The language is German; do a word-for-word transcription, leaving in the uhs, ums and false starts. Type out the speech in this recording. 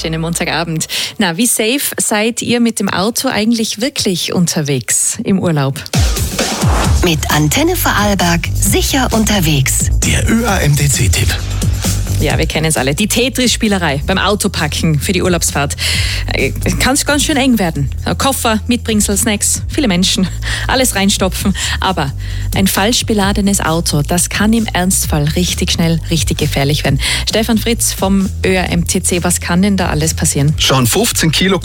Schönen Montagabend. Na, wie safe seid ihr mit dem Auto eigentlich wirklich unterwegs im Urlaub? Mit Antenne Vorarlberg sicher unterwegs. Der Ö A M T C-Tipp. Ja, wir kennen es alle. Die Tetris-Spielerei beim Autopacken für die Urlaubsfahrt. Kann es ganz schön eng werden. Koffer, Mitbringsel, Snacks, viele Menschen, alles reinstopfen. Aber ein falsch beladenes Auto, das kann im Ernstfall richtig schnell, richtig gefährlich werden. Stefan Fritz vom Ö A M T C, was kann denn da alles passieren? Schon fünfzehn Kilo